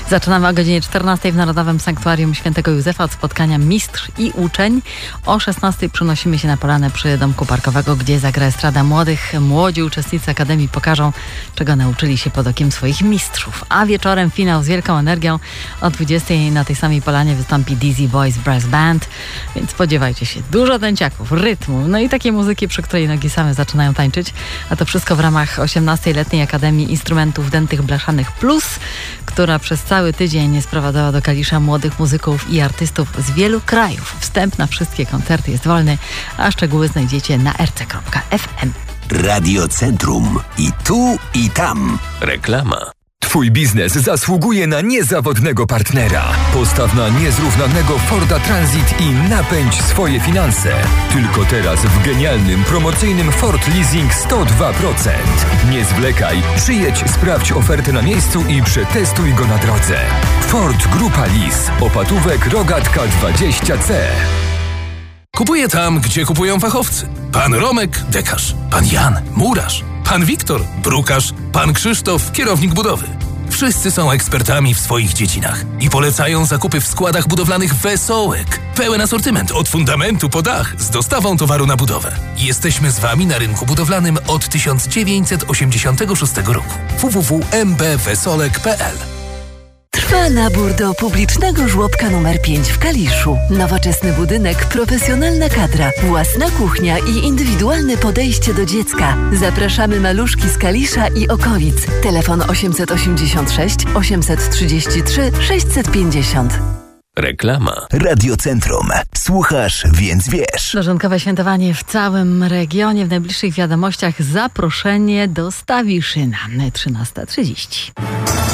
Zaczynamy o godzinie 14 w Narodowym Sanktuarium Świętego Józefa od spotkania Mistrz i Uczeń. O 16 przenosimy się na Polanę przy Domku Parkowego, gdzie zagra estrada młodych. Młodzi uczestnicy Akademii pokażą, czego nauczyli się pod okiem swoich mistrzów. A wieczorem finał z wielką energią. O 20 na tej samej Polanie wystąpi Dizzy Boys Brass Band, więc spodziewajcie się dużo dęciaków, rytmu, no i takiej muzyki, przy której nogi same zaczynają tańczyć. A to wszystko w ramach 18-letniej Akademii Instrumentów Dętych Blaszanych Plus, która przez cały tydzień sprowadzała do Kalisza młodych muzyków i artystów z wielu krajów. Wstęp na wszystkie koncerty jest wolny, a szczegóły znajdziecie na rc.fm. Radio Centrum. I tu, i tam. Reklama. Twój biznes zasługuje na niezawodnego partnera. Postaw na niezrównanego Forda Transit i napędź swoje finanse. Tylko teraz w genialnym, promocyjnym Ford Leasing 102%. Nie zwlekaj, przyjedź, sprawdź ofertę na miejscu i przetestuj go na drodze. Ford Grupa Lease. Opatówek Rogatka 20C. Kupuję tam, gdzie kupują fachowcy. Pan Romek, dekarz. Pan Jan, murarz. Pan Wiktor, brukarz. Pan Krzysztof, kierownik budowy. Wszyscy są ekspertami w swoich dziedzinach i polecają zakupy w składach budowlanych Wesołek. Pełen asortyment od fundamentu po dach z dostawą towaru na budowę. Jesteśmy z Wami na rynku budowlanym od 1986 roku. www.mbwesolek.pl. Trwa nabór do publicznego żłobka nr 5 w Kaliszu. Nowoczesny budynek, profesjonalna kadra, własna kuchnia i indywidualne podejście do dziecka. Zapraszamy maluszki z Kalisza i okolic. Telefon 886 833 650. Reklama. Radio Centrum. Słuchasz, więc wiesz. Dożynkowe świętowanie w całym regionie. W najbliższych wiadomościach zaproszenie do Stawiszyna. 13:30.